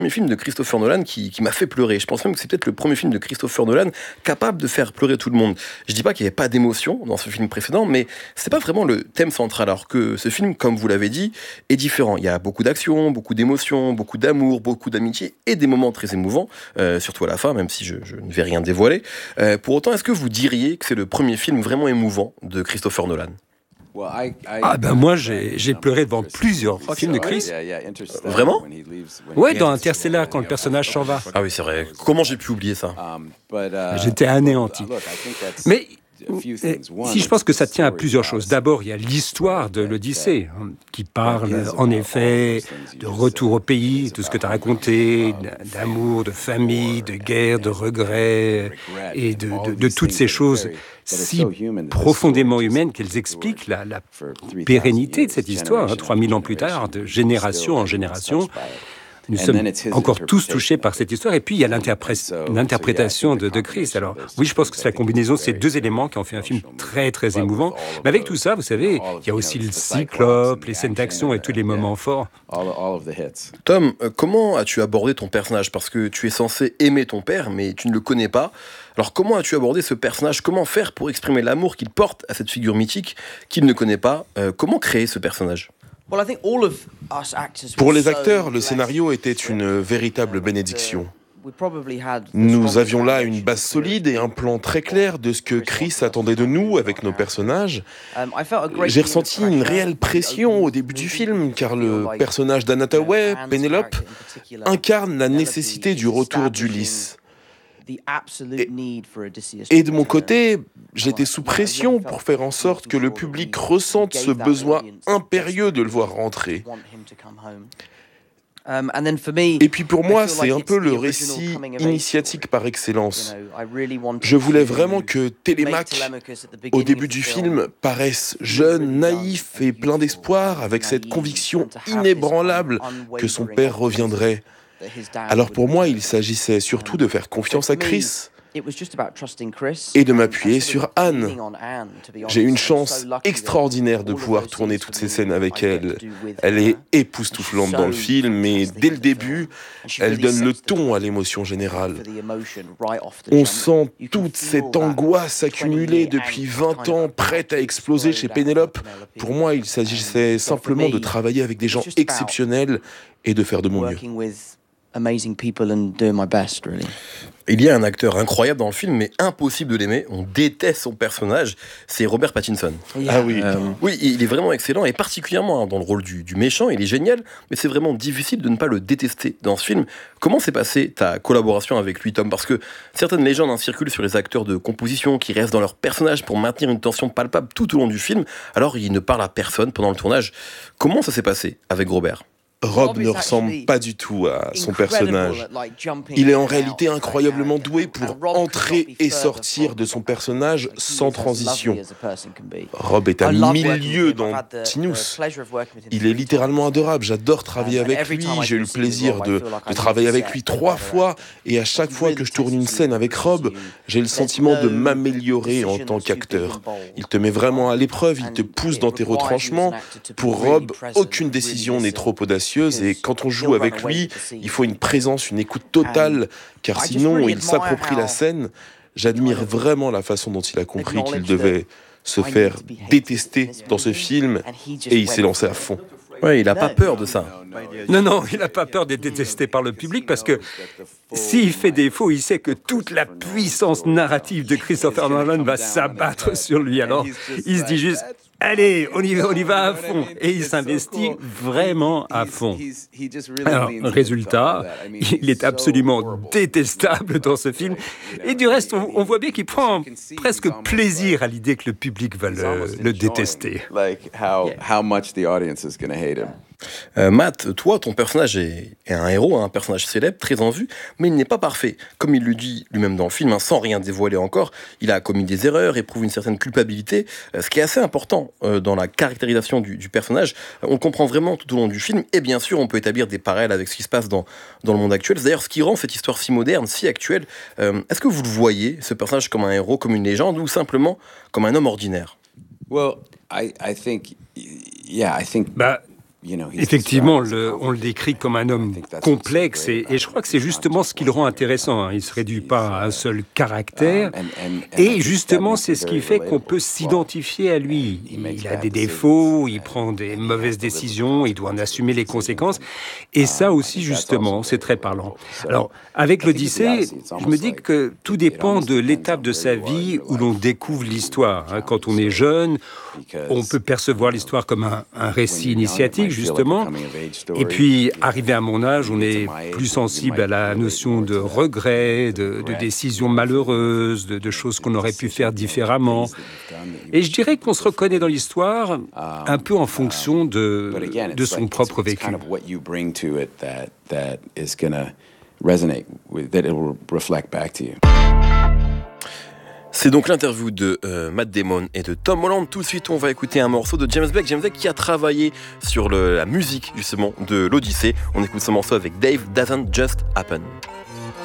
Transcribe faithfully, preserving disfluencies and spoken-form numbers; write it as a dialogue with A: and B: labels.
A: premier film de Christopher Nolan qui, qui m'a fait pleurer. Je pense même que c'est peut-être le premier film de Christopher Nolan capable de faire pleurer tout le monde. Je dis pas qu'il n'y avait pas d'émotion dans ce film précédent, mais c'est pas vraiment le thème central. Alors que ce film, comme vous l'avez dit, est différent. Il y a beaucoup d'action, beaucoup d'émotions, beaucoup d'amour, beaucoup d'amitié et des moments très émouvants, euh, surtout à la fin, même si je, je ne vais rien dévoiler. Euh, pour autant, est-ce que vous diriez que c'est le premier film vraiment émouvant de Christopher Nolan ?
B: Ah ben moi j'ai, j'ai pleuré devant plusieurs films de Chris.
A: Vraiment ?
B: Ouais, dans Interstellar quand le personnage s'en va.
A: Ah oui, c'est vrai. Comment j'ai pu oublier ça ?
B: J'étais anéanti. Mais eh, si je pense que ça tient à plusieurs choses. D'abord, il y a l'histoire de l'Odyssée, hein, qui parle en effet de retour au pays, tout ce que tu as raconté, d'amour, de famille, de guerre, de regrets, et de, de, de toutes ces choses si profondément humaines qu'elles expliquent la, la pérennité de cette histoire, hein, trois mille ans plus tard, de génération en génération. Nous sommes encore tous touchés par cette histoire. Et puis, il y a l'interpré- l'interprétation de, de Chris. Alors, oui, je pense que c'est la combinaison de ces deux éléments qui ont fait un film très, très émouvant. Mais avec tout ça, vous savez, il y a aussi le cyclope, les scènes d'action et tous les moments forts.
A: Tom, euh, comment as-tu abordé ton personnage ? Parce que tu es censé aimer ton père, mais tu ne le connais pas. Alors, comment as-tu abordé ce personnage ? Comment faire pour exprimer l'amour qu'il porte à cette figure mythique qu'il ne connaît pas ? euh, Comment créer ce personnage ?
C: Pour les acteurs, le scénario était une véritable bénédiction. Nous avions là une base solide et un plan très clair de ce que Chris attendait de nous avec nos personnages. J'ai ressenti une réelle pression au début du film, car le personnage d'Anne Hathaway, Pénélope, incarne la nécessité du retour d'Ulysse. Et, et de mon côté, j'étais sous pression pour faire en sorte que le public ressente ce besoin impérieux de le voir rentrer. Et puis pour moi, c'est un peu le récit initiatique par excellence. Je voulais vraiment que Télémaque, au début du film, paraisse jeune, naïf et plein d'espoir, avec cette conviction inébranlable que son père reviendrait. Alors pour moi, il s'agissait surtout de faire confiance à Chris et de m'appuyer sur Anne. J'ai une chance extraordinaire de pouvoir tourner toutes ces scènes avec elle. Elle est époustouflante dans le film, et dès le début, elle donne le ton à l'émotion générale. On sent toute cette angoisse accumulée depuis vingt ans, prête à exploser chez Pénélope. Pour moi, il s'agissait simplement de travailler avec des gens exceptionnels et de faire de mon mieux.
D: Amazing people and doing my best, really.
A: Il y a un acteur incroyable dans le film, mais impossible de l'aimer. On déteste son personnage. C'est Robert Pattinson.
C: Yeah. Ah oui.
A: Euh, oui, il est vraiment excellent, et particulièrement dans le rôle du, du méchant. Il est génial, mais c'est vraiment difficile de ne pas le détester dans ce film. Comment s'est passée ta collaboration avec lui, Tom ? Parce que certaines légendes hein, circulent sur les acteurs de composition qui restent dans leur personnage pour maintenir une tension palpable tout au long du film. Alors, ils ne parlent à personne pendant le tournage. Comment ça s'est passé avec Robert ?
C: Rob ne ressemble pas du tout à son personnage. Il est en réalité incroyablement doué pour entrer et sortir de son personnage sans transition. Rob est à mille lieues dans Tinous. Il est littéralement adorable. J'adore travailler avec lui. J'ai eu le plaisir de, de travailler avec lui trois fois. Et à chaque fois que je tourne une scène avec Rob, j'ai le sentiment de m'améliorer en tant qu'acteur. Il te met vraiment à l'épreuve. Il te pousse dans tes retranchements. Pour Rob, aucune décision n'est trop audacieuse. Et quand on joue avec lui, il faut une présence, une écoute totale, car sinon il s'approprie la scène. J'admire vraiment la façon dont il a compris qu'il devait se faire détester dans ce film, et il s'est lancé à fond.
A: Ouais, il n'a pas peur de ça.
B: Non, non, il n'a pas peur d'être détesté par le public, parce que s'il fait défaut, il sait que toute la puissance narrative de Christopher Nolan va s'abattre sur lui. Alors, il se dit juste... Allez, on y va, on y va à fond. Et il s'investit vraiment à fond. Alors, résultat, il est absolument détestable dans ce film. Et du reste, on, on voit bien qu'il prend presque plaisir à l'idée que le public va le, le détester.
A: Euh, Matt, toi, ton personnage est, est un héros, un personnage célèbre, très en vue, mais il n'est pas parfait. Comme il le dit lui-même dans le film, hein, sans rien dévoiler encore, il a commis des erreurs, éprouve une certaine culpabilité, euh, ce qui est assez important euh, dans la caractérisation du, du personnage. Euh, on le comprend vraiment tout au long du film, et bien sûr, on peut établir des parallèles avec ce qui se passe dans, dans le monde actuel. C'est d'ailleurs ce qui rend cette histoire si moderne, si actuelle. Euh, est-ce que vous le voyez, ce personnage, comme un héros, comme une légende, ou simplement comme un homme ordinaire ?
B: Well, I, I think, yeah, I think... Bah, Effectivement, le, on le décrit comme un homme complexe et, et je crois que c'est justement ce qui le rend intéressant. Hein. Il ne se réduit pas à un seul caractère et justement c'est ce qui fait qu'on peut s'identifier à lui. Il a des défauts, il prend des mauvaises décisions, il doit en assumer les conséquences et ça aussi justement c'est très parlant. Alors avec l'Odyssée, je me dis que tout dépend de l'étape de sa vie où l'on découvre l'histoire. Hein. Quand on est jeune, on peut percevoir l'histoire comme un, un récit initiatique justement. Et puis, arrivé à mon âge, on est plus sensible à la notion de regret, de, de décisions malheureuses, de, de choses qu'on aurait pu faire différemment. Et je dirais qu'on se reconnaît dans l'histoire un peu en fonction de, de son propre vécu.
A: C'est donc l'interview de euh, Matt Damon et de Tom Holland. Tout de suite, on va écouter un morceau de James Blake. James Blake qui a travaillé sur le, la musique, justement, de l'Odyssée. On écoute ce morceau avec Dave Doesn't Just Happen.